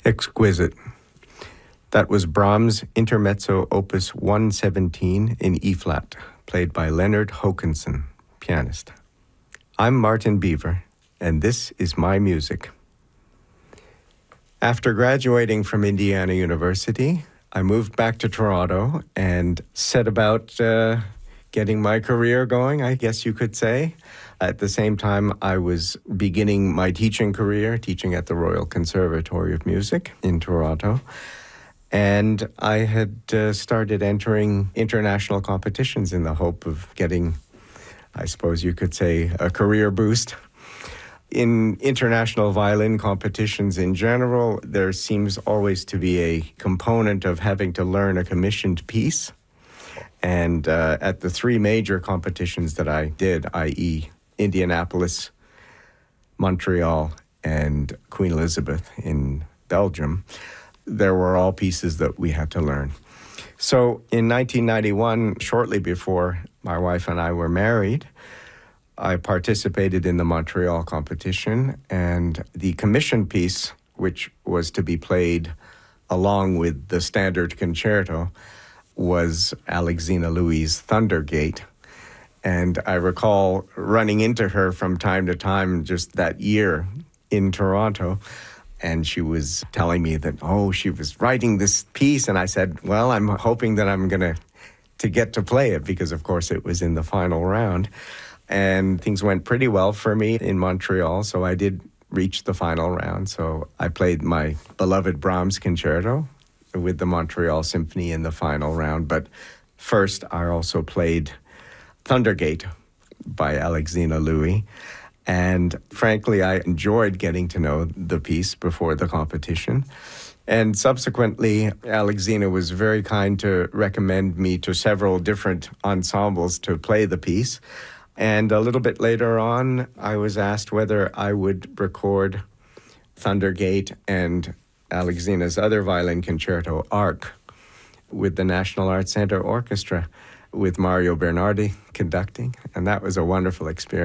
Exquisite. That was Brahms' Intermezzo Opus 117 in E-flat, played by Leonard Hokanson, pianist. I'm Martin Beaver, and this is my music. After graduating from Indiana University, I moved back to Toronto and set about getting my career going, I guess you could say. At the same time, I was beginning my teaching career, teaching at the Royal Conservatory of Music in Toronto. And I had started entering international competitions in the hope of getting, I suppose you could say, a career boost. In international violin competitions in general, there seems always to be a component of having to learn a commissioned piece. And at the three major competitions that I did, i.e., Indianapolis, Montreal, and Queen Elizabeth in Belgium, there were all pieces that we had to learn. So in 1991, shortly before my wife and I were married, I participated in the Montreal competition, and the commissioned piece, which was to be played along with the standard concerto, was Alexina Louis' Thundergate. And I recall running into her from time to time just that year in Toronto, and she was telling me that, she was writing this piece, and I said, well, I'm hoping that I'm going to get to play it, because of course it was in the final round. And things went pretty well for me in Montreal, so I did reach the final round. So I played my beloved Brahms concerto with the Montreal Symphony in the final round. But first, I also played Thundergate by Alexina Louis. And frankly, I enjoyed getting to know the piece before the competition. And subsequently, Alexina was very kind to recommend me to several different ensembles to play the piece. And a little bit later on, I was asked whether I would record Thundergate and Alexina's other violin concerto, Arc, with the National Arts Centre Orchestra, with Mario Bernardi conducting. And that was a wonderful experience.